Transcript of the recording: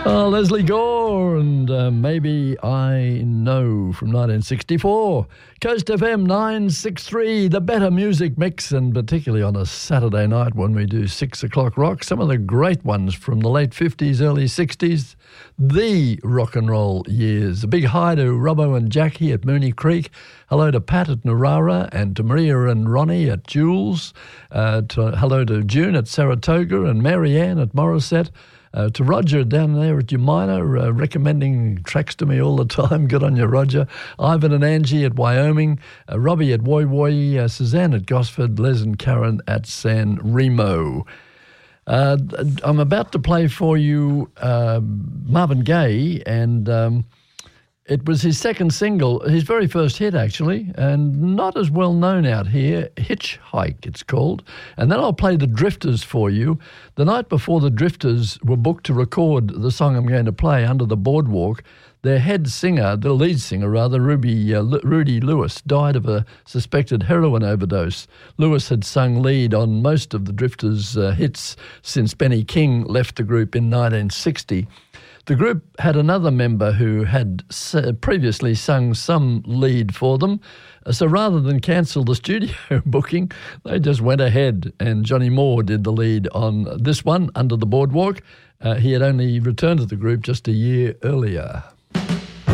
Leslie Gore and Maybe I Know from 1964. Coast FM 963, the better music mix, and particularly on a Saturday night when we do 6 o'clock rock, some of the great ones from the late 50s, early 60s, the rock and roll years. A big hi to Robbo and Jackie at Mooney Creek. Hello to Pat at Narara and to Maria and Ronnie at Jules. Hello to June at Saratoga and Mary Ann at Morisset. To Roger down there at Umina, recommending tracks to me all the time. Good on you, Roger. Ivan and Angie at Wyoming. Robbie at Woy Woy. Suzanne at Gosford. Les and Karen at San Remo. I'm about to play for you Marvin Gaye, and it was his second single, his very first hit actually, and not as well known out here. Hitchhike, it's called. And then I'll play the Drifters for you. The night before the Drifters were booked to record the song I'm going to play, Under the Boardwalk, their head singer, the lead singer rather, Rudy Lewis, died of a suspected heroin overdose. Lewis had sung lead on most of the Drifters' hits since Benny King left the group in 1960. The group had another member who had previously sung some lead for them, so rather than cancel the studio booking, they just went ahead, and Johnny Moore did the lead on this one, Under the Boardwalk. He had only returned to the group just a year earlier.